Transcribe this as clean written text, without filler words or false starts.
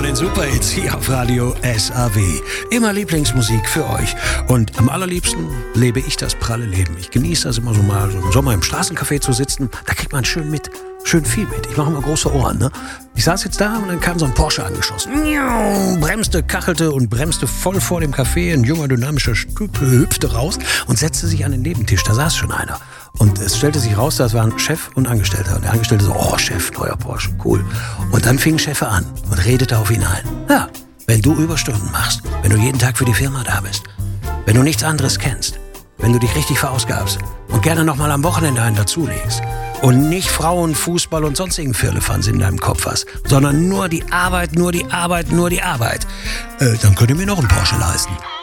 den Super-Hits hier auf Radio SAW. Immer Lieblingsmusik für euch. Und am allerliebsten lebe ich das pralle Leben. Ich genieße das immer so mal, so im Sommer im Straßencafé zu sitzen. Da kriegt man schön viel mit. Ich mache immer große Ohren, ne? Ich saß jetzt da und dann kam so ein Porsche angeschossen. Bremste, kachelte und bremste voll vor dem Café. Ein junger, dynamischer Stück hüpfte raus und setzte sich an den Nebentisch. Da saß schon einer. Und es stellte sich raus, das waren Chef und Angestellter. Und der Angestellte so, oh Chef, neuer Porsche, cool. Und dann fing Chef an und redete auf ihn ein. Ja, wenn du Überstunden machst, wenn du jeden Tag für die Firma da bist, wenn du nichts anderes kennst, wenn du dich richtig verausgabst und gerne nochmal am Wochenende einen dazulegst und nicht Frauen, Fußball und sonstigen Firlefanz in deinem Kopf hast, sondern nur die Arbeit, nur die Arbeit, nur die Arbeit, dann könnt ihr mir noch einen Porsche leisten.